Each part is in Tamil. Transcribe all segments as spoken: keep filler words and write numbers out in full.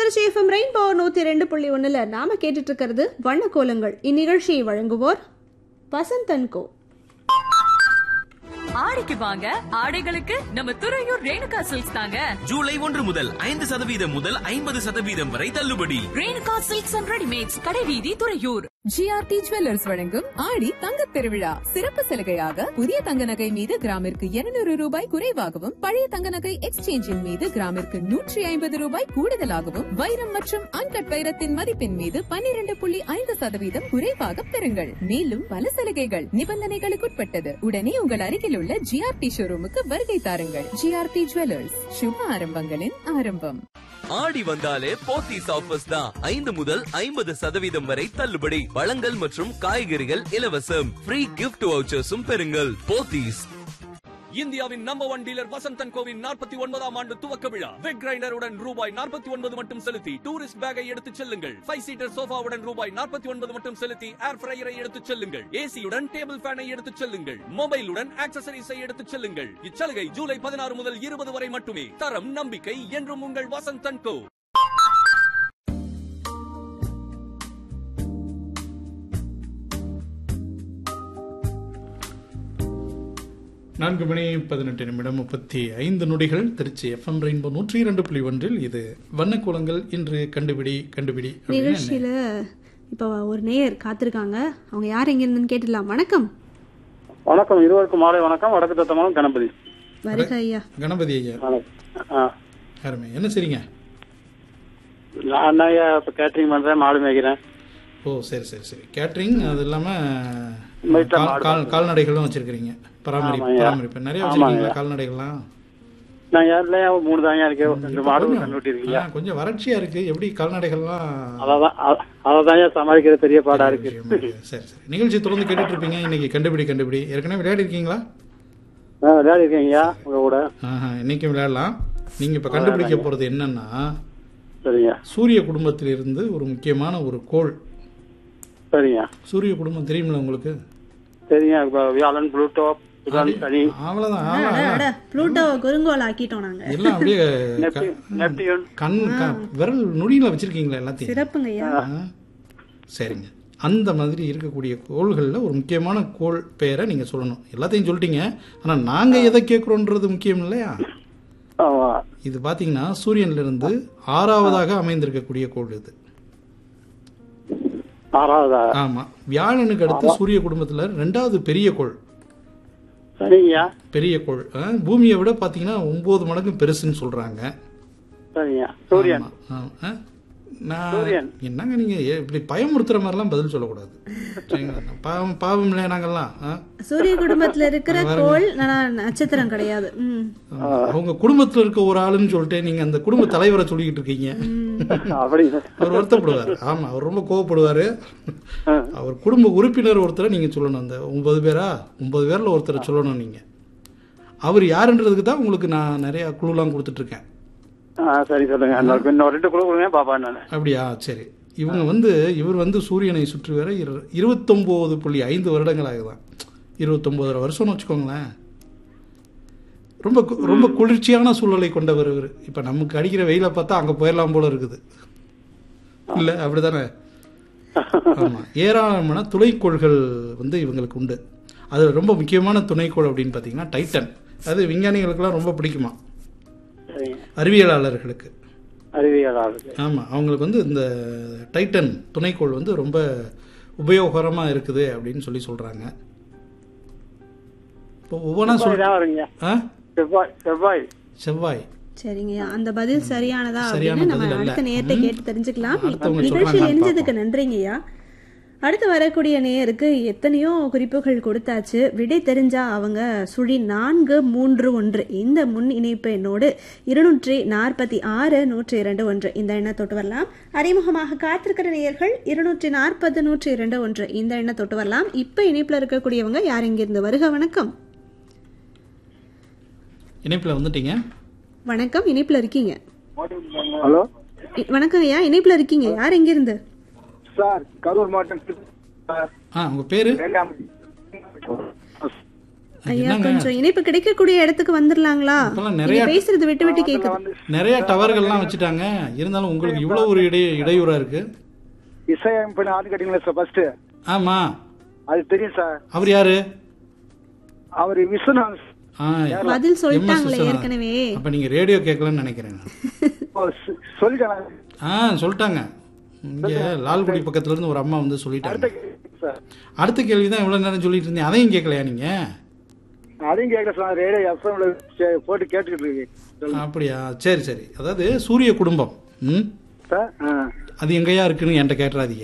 திருச்சி எஃப்எம் ரெயின்போ நூத்தி ரெண்டு புள்ளி ஒண்ணுல நாம கேட்டுட்டு இருக்கிறது வண்ண கோலங்கள். இந்நிகழ்ச்சியை வழங்குவோர் வசந்த் கோ. ஆடிக்கு வாங்க, ஆடைகளுக்கு நம்ம துறையூர் ரேணுகா சில்க்ஸ் தாங்க. ஜூலை ஒன்று முதல் ஐந்து சதவீதம் முதல் ஐம்பது சதவீதம் வரை தள்ளுபடி. ரேணுகா சில்க்ஸ் அண்ட் ரெடிமேட்ஸ், கடைவீதி, துறையூர். ஜிஆர்டி ஜுவல்லர்ஸ் வழங்கும் ஆடி தங்க திருவிழா சிறப்பு சலுகையாக புதிய தங்க நகை மீது கிராமிற்கு இருநூறு ரூபாய் குறைவாகவும், பழைய தங்க நகை எக்ஸ்சேஞ்சின் மீது கிராமிற்கு நூற்றி ஐம்பது ரூபாய் கூடுதலாகவும், வைரம் மற்றும் அன்கட் வைரத்தின் மதிப்பின் மீது பன்னிரண்டு புள்ளி ஐந்து சதவீதம் குறைவாக பெறுங்கள். மேலும் பல சலுகைகள் நிபந்தனைகளுக்குட்பட்டது. உடனே உங்கள் அருகில் உள்ள ஜிஆர்டி ஷோரூமுக்கு வருகை தாருங்கள். ஜிஆர்டி ஜுவல்லர்ஸ், சுப ஆரம்பங்களின் ஆரம்பம். ஆடி வந்தாலே போத்தீஸ் ஆஃபர்ஸ் தான். ஐந்து முதல் ஐம்பது சதவீதம் வரை தள்ளுபடி. பழங்கள் மற்றும் காய்கறிகள் இலவசம். ஃப்ரீ கிஃப்ட் வவுச்சர்ஸும் பெறுங்கள். போத்தீஸ். இந்தியாவின் number one dealer Vasanth CoWIN நாற்பத்தி ஒன்பதாம் ஆண்டு துவக்க விழா. வெக் கிரைண்டருடன் ரூபாய் நாற்பத்தி ஒன்பது மட்டும் செலுத்தி டூரிஸ்ட் பேக்கை எடுத்துச் செல்லுங்கள். ஃபைவ் சீட்டர் சோஃபாவுடன் ரூபாய் நாற்பத்தி ஒன்பது மட்டும் செலுத்தி ஏர் ஃப்ரையரை எடுத்துச் செல்லுங்கள். ஏசியுடன் டேபிள் ஃபேனை எடுத்துச் செல்லுங்கள். மொபைலுடன் ஆக்சசரிஸை எடுத்துச் செல்லுங்கள். இச்சலுகை ஜூலை பதினாறு முதல் இருபது வரை மட்டுமே. தரம், நம்பிக்கை என்றும் உங்கள் வசந்த் கோ. நான்கு மணி பதினெட்டு நிமிடம் முப்பத்தி ஐந்து நொடிகள். திருச்சி எஃப்எம் ரெயின்போ நூற்றி இரண்டு புள்ளி ஒன்றில் இது வண்ணக்கோலங்கள். இன்று கண்டுபிடி கண்டுபிடி நிகழ்ச்சியில இப்போ ஒரு நேயர் காத்திருக்காங்க. அவங்க யார் எங்க இருந்துன்னு கேட்டுடலாம். வணக்கம். வணக்கம், இருவருக்கும் மாலை வணக்கம். வடக்கு தத்தமானம் கணபதி. வருக ஐயா. கணபதி ஐயா, யாருமே என்ன சரிங்க? நான் இப்ப கேட்டரிங் பண்றேன், மாடு மேய்க்கிறேன். ஓ சரி சரி சரி. கேட்டரிங், அது இல்லாம கால்நடைகளும் வச்சிருக்கீங்க, பராமரிப்பு பராமரிப்பு நிறைய வச்சிருக்கீங்களா கால்நடைகள்லாம்? நான் யாருல மூணு தாங்க இருக்கேன், ரெண்டு மாடு கண்டுட்டி இருக்கீங்க. கொஞ்சம் வறட்சியா இருக்கு, எப்படி கால்நடைகள்லாம்? அதான் அதான் சமாளிக்கிற பெரிய பாடா இருக்கு. சரி சரி. நிகழ்ச்சி தொடர்ந்து கேட்டுட்டு இருப்பீங்க. இன்னைக்கு கண்டுபிடி கண்டுபிடி ஏற்கனவே விளையாடி இருக்கீங்களா? விளையாடி இருக்கீங்க உங்க கூட. இன்னைக்கு விளையாடலாம். நீங்க இப்ப கண்டுபிடிக்க போறது என்னன்னா, சரிங்க, சூரிய குடும்பத்திலிருந்து ஒரு முக்கியமான ஒரு கோள். சரிங்க. சூரிய குடும்பம் தெரியுமில்ல உங்களுக்கு? சரிங்க. வியாழன், புளூட்டோ, சனி. அவ்வளவுதான். புளூட்டோவை குறுங்கோல் ஆக்கிட்டோம் நாங்க. எல்லாம் அப்படியே கண் விரல் நுடியில வச்சிருக்கீங்களா எல்லாத்தையும்? சிறப்புங்க ஐயா. சரிங்க. அந்த மாதிரி இருக்கக்கூடிய கோள்கள்ல ஒரு முக்கியமான கோள் பெயரை நீங்க சொல்லணும். எல்லாத்தையும் சொல்லிட்டீங்க, ஆனா நாங்க எதை கேட்கிறோன்றது முக்கியம் இல்லையா? இது பாத்தீங்கன்னா சூரியன்ல இருந்து ஆறாவதாக அமைந்திருக்கக்கூடிய கோள் இது. ஆமா, வியாழனுக்கு அடுத்து சூரிய குடும்பத்துல ரெண்டாவது பெரிய கோள். பெரிய கோள் பூமியை விட பாத்தீங்கன்னா ஒன்பது மடங்கு பெருசுன்னு சொல்றாங்க. என்னங்க நீங்க இப்படி பயமுறுத்துற மாதிரி எல்லாம் பதில் சொல்லக்கூடாது. பாவம் பாவம் இல்லையா நாங்கெல்லாம்? சூரிய குடும்பத்துல இருக்கிற கோள் நட்சத்திரம் கிடையாது. அவங்க குடும்பத்துல இருக்க ஒரு ஆளுன்னு சொல்லிட்டு நீங்க அந்த குடும்ப தலைவரை சொல்லிக்கிட்டு இருக்கீங்க. அவர் வருத்தப்படுவாரு. ஆமா, அவர் ரொம்ப கோவப்படுவாரு. அவர் குடும்ப உறுப்பினர் ஒருத்தரை நீங்க சொல்லணும். அந்த ஒன்பது பேரா ஒன்பது பேர்ல ஒருத்தரை சொல்லணும் நீங்க. அவர் யாருன்றதுக்கு தான் உங்களுக்கு நான் நிறைய குழுலாம் கொடுத்துட்டு இருக்கேன். சரி சொல்லுங்க. அப்படியா? சரி. இவங்க வந்து இவர் வந்து சூரியனை சுற்றி வர இருபத்தி ஒன்பது புள்ளி ஐந்து வருடங்களாக தான். இருபத்தி ஒன்பதரை வருஷம்னு வச்சுக்கோங்களேன். ரொம்ப ரொம்ப குளிர்ச்சியான சூழலை கொண்டவர் இவர். இப்ப நமக்கு அடிக்கிற வெயில பார்த்தா அங்க போயிடலாம் போல இருக்குது இல்ல? அப்படிதானே? ஆமா. ஏராளமான துணைக்கோள்கள் வந்து இவங்களுக்கு உண்டு. அது ரொம்ப முக்கியமான துணைக்கோள் அப்படின்னு பாத்தீங்கன்னா டைட்டன். அது விஞ்ஞானிகளுக்கெல்லாம் ரொம்ப பிடிக்குமா, அறிவியலாளர்களுக்கு. அறிவியலாளர்கள் ஆமா, அவங்களுக்கு வந்து இந்த டைட்டன் துணைக்கோள் வந்து ரொம்ப உபயோகரமா இருக்குது அப்படின்னு சொல்லி சொல்றாங்க. இப்போ ஒவ்வொன்றா சொல்றீங்க. செவ்வாய். செவ்வாய். சரிங்க, அந்த பதில் சரியானதா அப்படின்னு நம்ம அடுத்த நேரத்தை கேட்டு தெரிஞ்சுக்கலாம். நிகழ்ச்சி எரிஞ்சதுக்கு நன்றிங்கய்யா. அடுத்து வரக்கூடிய நேயருக்கு எத்தனையோ குறிப்புகள் கொடுத்தாச்சு. விடை தெரிஞ்சா அவங்க சுழி நான்கு மூன்று ஒன்று இந்த முன் இணைப்பு எண்ணோடு இருநூற்றி நாற்பத்தி ஆறு நூற்றி இரண்டு ஒன்று இந்த எண்ணை தொட்டு வரலாம். அறிமுகமாக காத்திருக்கிற நேயர்கள் இருநூற்றி நாற்பது நூற்றி இரண்டு ஒன்று இந்த எண்ணை தொட்டு வரலாம். இப்ப இணைப்புல இருக்கக்கூடியவங்க யார் இங்கிருந்து? வருக. வணக்கம். இணைப்புல வந்துட்டீங்க. வணக்கம், இணைப்புல இருக்கீங்க. ஹலோ, வணக்கம் ஐயா, இணைப்புல இருக்கீங்க. யார் எங்கிருந்து? சார், கரூர் மாவட்டம். உங்க பேரு? ஐயா கொஞ்சம் இணைப்பு கிடைக்கக்கூடிய இடத்துக்கு வந்துடலாங்களா? இப்பெல்லாம் நிறைய நீங்க பேசுறது விட்டு விட்டு கேக்குது. நிறைய டவர்கள்லாம் வச்சுட்டாங்க. இருந்தாலும் உங்களுக்கு இவ்வளவு ஒரு இடை இடையூறா இருக்கு. இசையமைப்பு ஆள் கேட்டீங்களா சார் ஃபர்ஸ்ட்? ஆமா, அது தெரியும் சார். அவர் யாரு? அவர் விஸ்வநாத். பதில் சொல்லிட்டாங்களே ஏற்கனவே. அப்ப நீங்க ரேடியோ கேட்கலன்னு நினைக்கிறேன். சொல்லிட்டாங்க. ஆ சொல்லிட்டாங்க. இங்க லால்குடி பக்கத்துல இருந்து ஒரு அம்மா வந்து சொல்லிட்டாங்க. அடுத்த கேள்விதான் இவ்வளவு நேரம் சொல்லிட்டு இருந்தேன். அதையும் கேட்கலையா நீங்க? அதையும் கேட்கல சார். ரேடியோ எஃப்எம்ல போட்டு கேட்டுக்கிட்டு இருக்கு. அப்படியா? சரி சரி. அதாவது சூரிய குடும்பம் ம் சார் அது எங்கயா இருக்குன்னு என்கிட்ட கேட்டுறாதீங்க.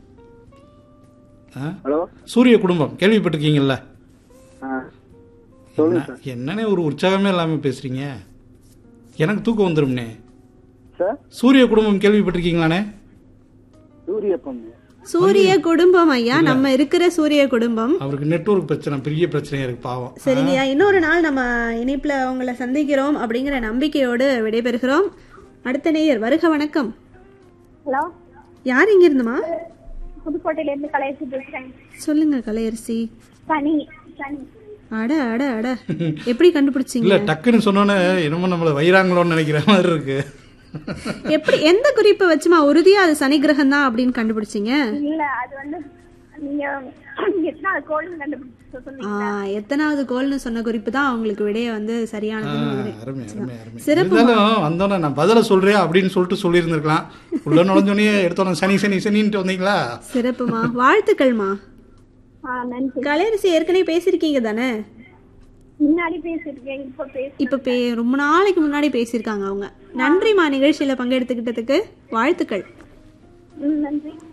ஹலோ, சூரிய குடும்பம் கேள்விப்பட்டிருக்கீங்கல்ல? சொல்லுங்க சார். என்னன்னே ஒரு உற்சாகமே இல்லாம பேசுறீங்க. எனக்கு தூக்கம் வந்துரும்னே. சார் சூரிய குடும்பம் கேள்விப்பட்டிருக்கீங்களானே? சூரிய சூரிய குடும்பம் ஐயா, நம்ம இருக்கிற சூரிய குடும்பம். அவருக்கு நெட்வொர்க் பிரச்சனை, பெரிய பிரச்சனையா இருக்கு பாவம். சரிங்கய்யா, இன்னொரு நாள் நம்ம இணைப்புல உங்களை சந்திக்கிறோம் அப்படிங்கிற நம்பிக்கையோடு விடைபெறுகிறோம். அடுத்த நேயர் வருக. வணக்கம். ஹலோ, யார் இங்க இருந்துமா? புதுக்கோட்டையில இருந்து கலையரசி பேசுறேன். சொல்லுங்க கலையரசி. சனி சனி. அட அட அட, எப்படி கண்டுபிடிச்சீங்க? இல்ல டக்குன்னு சொன்னோன்னே என்னமோ நம்மள வைராங்களோன்னு நினைக்கிற மாதிரி இருக்கு. எப்படி, எந்த குறிப்பை வச்சுமா உறுதியா அது சனி கிரகம் தான் அப்படின்னு கண்டுபிடிச்சீங்க? இல்ல, அது வந்து நீங்க எத்தனாவது கோள்னு கண்டுபிடிச்சு சொன்னீங்க. எத்தனாவது கோள்னு சொன்ன குறிப்பு தான் உங்களுக்கு விடைய வந்து சரியானது. சிறப்பு. வந்தோன்னே நான் பதில சொல்றேன் அப்படின்னு சொல்லிட்டு சொல்லி இருந்திருக்கலாம். உள்ள நுழைஞ்சோடனே எடுத்தோம் சனி சனி சனின்ட்டு வந்தீங்களா? சிறப்புமா, வாழ்த்துக்கள்மா. நன்றி. கலையரசி ஏற்கனவே பேசிருக்கீங்க தானே? முன்னாடி பேசிருக்கேன். இப்ப பேச இப்ப பே ரொம்ப நாளைக்கு முன்னாடி பேசியிருக்காங்க அவங்க. நன்றிமா, நிகழ்ச்சியில பங்கெடுத்துக்கிட்டதுக்கு வாழ்த்துக்கள். நன்றி.